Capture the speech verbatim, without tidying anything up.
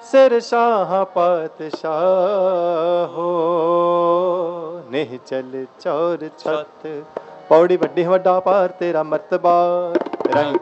ਸਿਰ ਸ਼ਾਹ ਪਾਤਸ਼ਾਹ ਹੋ ਨਿਹ ਚਲ ਚੌਰ ਛਤ। ਪੌੜੀ ਵੱਡੀ ਵੱਡਾ ਪਾਰ ਤੇਰਾ ਮਰਤਬਾ। ਰੰਗ